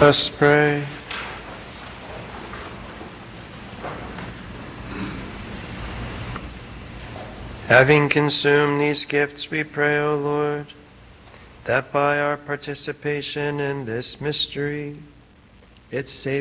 us pray. Having consumed these gifts, we pray, O Lord, that by our participation in this mystery, its saving